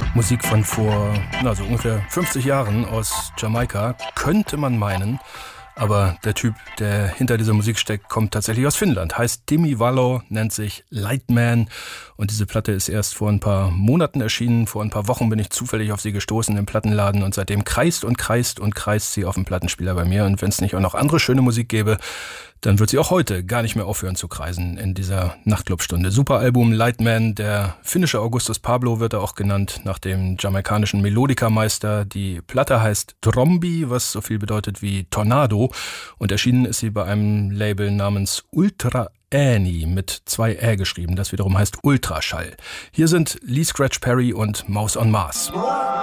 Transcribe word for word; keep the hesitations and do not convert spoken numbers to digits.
Musik von vor, na, so ungefähr fünfzig Jahren aus Jamaika, könnte man meinen. Aber der Typ, der hinter dieser Musik steckt, kommt tatsächlich aus Finnland. Heißt Timi Valo, nennt sich Lightman. Und diese Platte ist erst vor ein paar Monaten erschienen. Vor ein paar Wochen bin ich zufällig auf sie gestoßen im Plattenladen. Und seitdem kreist und kreist und kreist sie auf dem Plattenspieler bei mir. Und wenn es nicht auch noch andere schöne Musik gäbe, dann wird sie auch heute gar nicht mehr aufhören zu kreisen in dieser Nachtclubstunde. Super Album Lightman, der finnische Augustus Pablo wird er auch genannt, nach dem jamaikanischen Melodikameister. Die Platte heißt Trombi, was so viel bedeutet wie Tornado. Und erschienen ist sie bei einem Label namens Ultra Ääni mit zwei Ä geschrieben. Das wiederum heißt Ultraschall. Hier sind Lee Scratch Perry und Mouse on Mars.